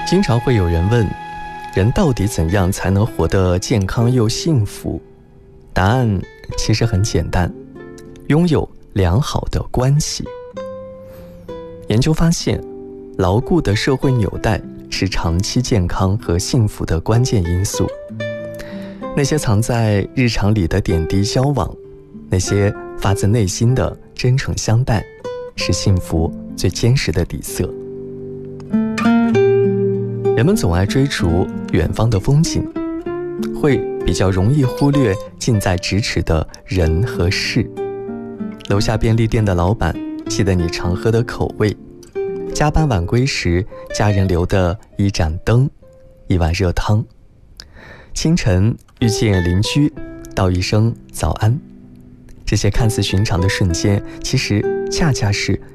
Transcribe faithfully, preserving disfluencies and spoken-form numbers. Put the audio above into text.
经常会有人问，人到底怎样才能活得健康又幸福？答案其实很简单，拥有良好的关系。研究发现，牢固的社会纽带是长期健康和幸福的关键因素。那些藏在日常里的点滴交往，那些发自内心的真诚相待，是幸福最坚实的底色。人们总爱追逐远方的风景，会比较容易忽略近在咫尺的人和事。楼下便利店的老板记得你常喝的口味，加班晚归时家人留的一盏灯，一碗热汤。清晨遇见邻居，道一声早安。这些看似寻常的瞬间，其实恰恰是